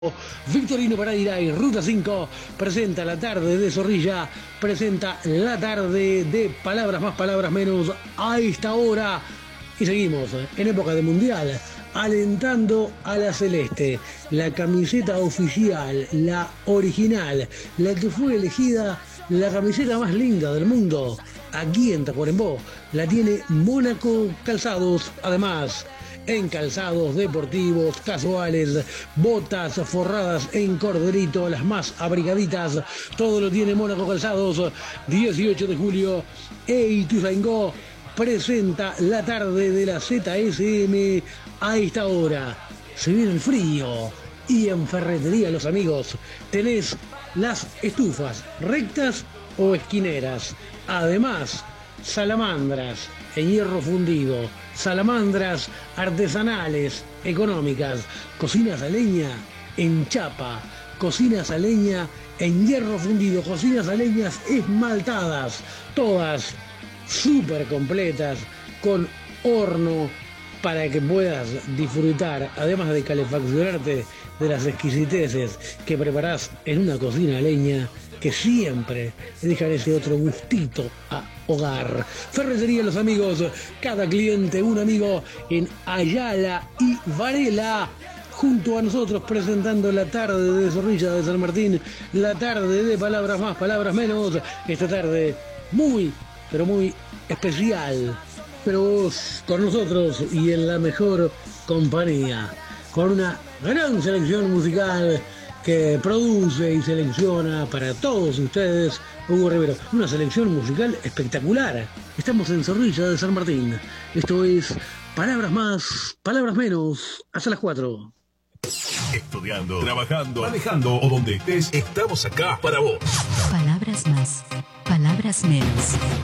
Victorino Pereira y Ruta 5 presenta la tarde de Zorrilla, presenta la tarde de Palabras Más, Palabras Menos a esta hora. Y seguimos en época de Mundial, alentando a la Celeste, la camiseta oficial, la original, la que fue elegida la camiseta más linda del mundo. Aquí en Tacuarembó la tiene Mónaco Calzados, además en calzados deportivos, casuales, botas forradas en corderito, las más abrigaditas, todo lo tiene Mónaco Calzados. 18 de julio, Ituzaingó presenta la tarde de la ZSM a esta hora. Se viene el frío y en Ferretería Los Amigos tenés las estufas rectas o esquineras. Además, salamandras en hierro fundido, salamandras artesanales, económicas, cocinas a leña en chapa, cocinas a leña en hierro fundido, cocinas a leñas esmaltadas, todas súper completas, con horno para que puedas disfrutar, además de calefaccionarte, de las exquisiteces que preparás en una cocina a leña que siempre dejan ese otro gustito a hogar. Ferretería Los Amigos, cada cliente un amigo en Ayala y Varela, junto a nosotros presentando la tarde de Zorrilla de San Martín, la tarde de Palabras Más, Palabras Menos, esta tarde muy, pero muy especial, pero vos con nosotros y en la mejor compañía, con una gran selección musical que produce y selecciona para todos ustedes Hugo Rivero. Una selección musical espectacular. Estamos en Zorrilla de San Martín. Esto es Palabras Más, Palabras Menos, hasta las 4. Estudiando, trabajando, manejando o donde estés, estamos acá para vos. Palabras Más, Palabras Menos.